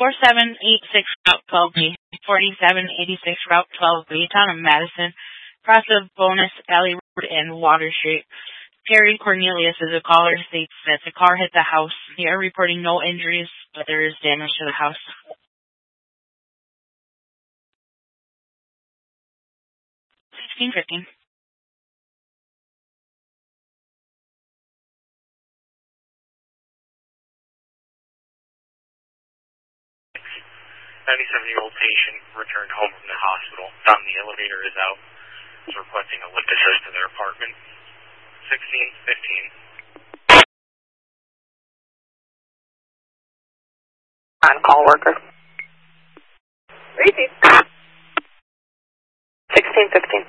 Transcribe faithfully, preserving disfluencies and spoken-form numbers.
forty-seven eighty-six Route twelve B, forty-seven eighty-six Route twelve B, town of Madison, cross of Bonus Alley Road and Water Street. Gary Cornelius is a caller, states that the car hit the house. They are reporting no injuries, but there is damage to the house. sixteen fifteen. ninety-seven-year-old patient returned home from the hospital. Found the elevator is out. Is requesting a lift assist to their apartment. sixteen fifteen. On-call worker. Repeat. sixteen fifteen.